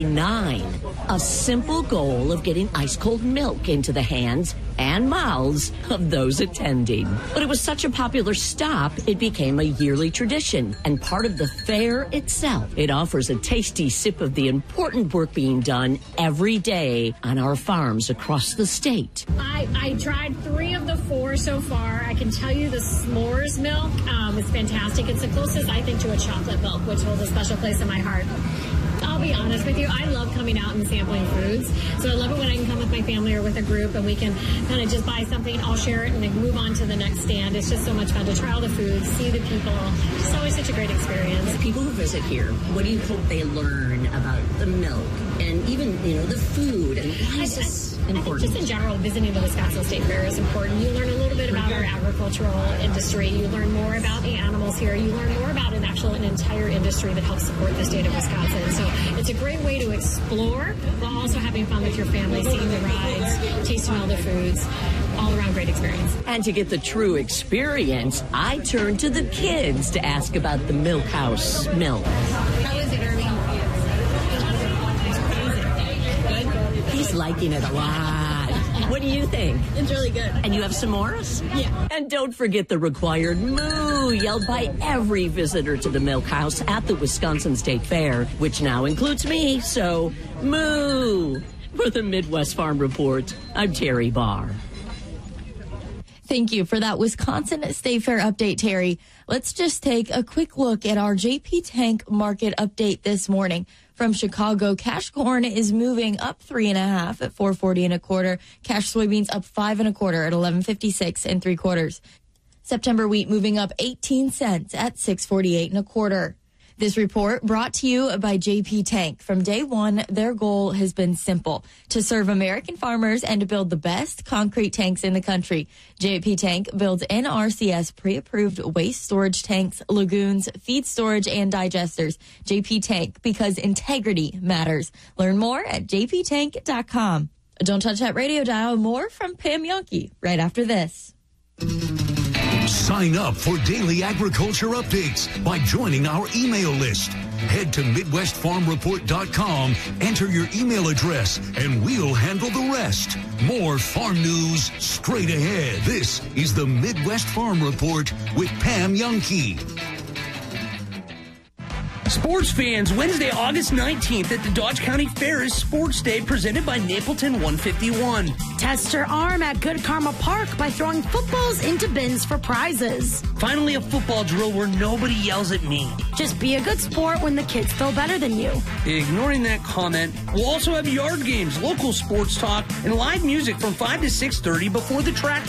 9. A simple goal of getting ice-cold milk into the hands and mouths of those attending. But it was such a popular stop, it became a yearly tradition and part of the fair itself. It offers a tasty sip of the important work being done every day on our farms across the state. I tried 3 of the 4 so far. I can tell you the s'mores milk is fantastic. It's the closest, I think, to a chocolate milk, which holds a special place in my heart. I'll be honest with you, I love coming out and sampling foods. So I love it when I can come with my family or with a group and we can kind of just buy something, I'll share it, and then move on to the next stand. It's just so much fun to try all the foods, see the people. It's always such a great experience. People who visit here, what do you hope they learn about the milk and even, the food? And why is this important? I think just in general, visiting the Wisconsin State Fair is important. You learn a little bit about our agricultural industry. You learn more about the animals here. You learn more about an entire industry that helps support the state of Wisconsin. So it's a great way to explore while also having fun with your family, seeing the rides, tasting all the foods. All around great experience. And to get the true experience, I turned to the kids to ask about the Milk House milk. How is it, Irving? Good? He's liking it a lot. What do you think? It's really good. And you have s'mores? Yeah. And don't forget the required moo yelled by every visitor to the Milk House at the Wisconsin State Fair, which now includes me, so moo. For the Midwest Farm Report, I'm Terry Barr. Thank you for that Wisconsin State Fair update, Terry. Let's just take a quick look at our JP Tank market update this morning. From Chicago, cash corn is moving up 3.5 at $4.40 1/4. Cash soybeans up 5 1/4 at $11.56 3/4. September wheat moving up 18 cents at $6.48 1/4. This report brought to you by JP Tank. From day one, their goal has been simple: to serve American farmers and to build the best concrete tanks in the country. JP Tank builds NRCS pre-approved waste storage tanks, lagoons, feed storage, and digesters. JP Tank, because integrity matters. Learn more at jptank.com. Don't touch that radio dial. More from Pam Yonke right after this. Sign up for daily agriculture updates by joining our email list. Head to MidwestFarmReport.com, enter your email address, and we'll handle the rest. More farm news straight ahead. This is the Midwest Farm Report with Pam Yonke. Sports fans, Wednesday, August 19th at the Dodge County Fair is Sports Day presented by Napleton 151. Test your arm at Good Karma Park by throwing footballs into bins for prizes. Finally, a football drill where nobody yells at me. Just be a good sport when the kids feel better than you. Ignoring that comment, we'll also have yard games, local sports talk, and live music from 5 to 6:30 before the track